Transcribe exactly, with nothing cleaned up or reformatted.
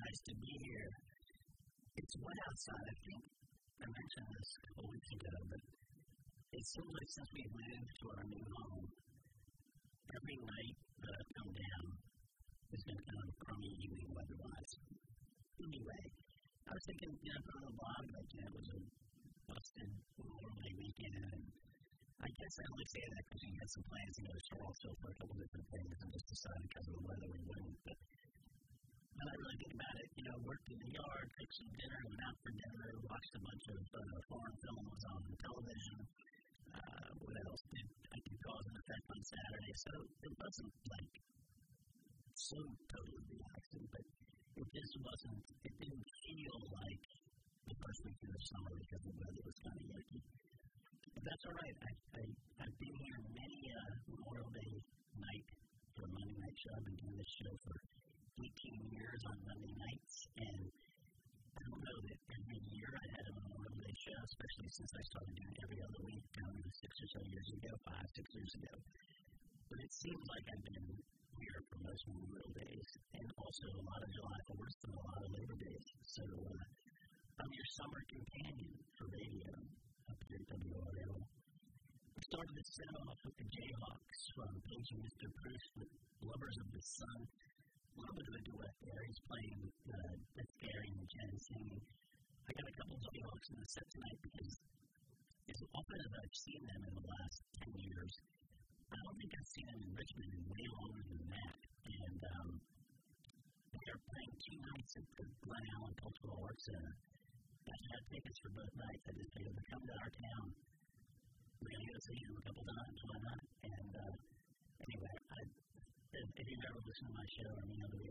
nice to be here. It's wet outside. I think I mentioned this a couple weeks ago, but it seems like since we moved to our new home, every night that I've come down has been kind of crummy evening weather-wise. Anyway, I was thinking, you know, put on the blog, like, you know, it was a busted Memorial Day weekend, and I guess I only say that because we had some plans to go to Charlottesville for a couple different things and just decided because of the weather we wouldn't. But when I really think about it, you know, worked in the yard, cooked some dinner, went out for dinner, watched a bunch of uh, foreign films on television. Uh, what else? Did I did Cause and Effect on Saturday, so it wasn't like so totally relaxing, but it just wasn't, it didn't feel like the first week of the summer because the weather was kind of yucky. But that's all right. I, I, I've been here many uh, Memorial Day night for a Monday night show. I've been doing this show for eighteen years on Monday nights, and I don't know that every year I had a Memorial Day show, especially since I started doing it every other week, um, six or so years ago, five, six years ago. But it seems like I've been here for most Memorial Days, and also a lot of July fourth and a lot of Labor Days. So uh, I'm your summer companion for radio up here at W R L. We started the set off with the Jayhawks from Paging Mister Proust with Lovers of the Sun. A little bit of a duet there. He's playing uh, Beth Gary and Jen singing. I got a couple of Jayhawks in the set tonight because as often as I've seen them in the last ten years, I don't think I've seen them in Richmond in way longer than that. And um, they are playing two nights at the Glen Allen Cultural Arts Center. I had tickets for both nights. I just figured they're coming to our town. We're going to go see them a couple times, why not? And uh, anyway, I, if, if you've ever listened to my show or any other